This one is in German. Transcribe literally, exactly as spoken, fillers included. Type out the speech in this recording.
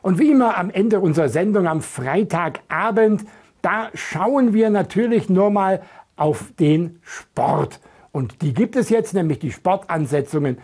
Und wie immer am Ende unserer Sendung am Freitagabend, da schauen wir natürlich nur mal auf den Sport. Und die gibt es jetzt, nämlich die Sportansetzungen